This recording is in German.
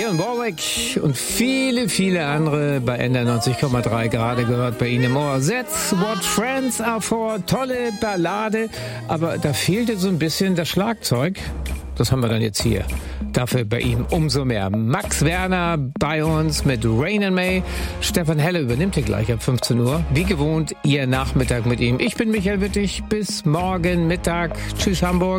Leon Warwick und viele, viele andere bei NDR 90,3 gerade gehört bei Ihnen im Ohr. That's what friends are for. Tolle Ballade, aber da fehlte so ein bisschen das Schlagzeug. Das haben wir dann jetzt hier. Dafür bei ihm umso mehr. Max Werner bei uns mit Rain and May. Stefan Helle übernimmt hier gleich ab 15 Uhr. Wie gewohnt, Ihr Nachmittag mit ihm. Ich bin Michael Wittig. Bis morgen Mittag. Tschüss Hamburg.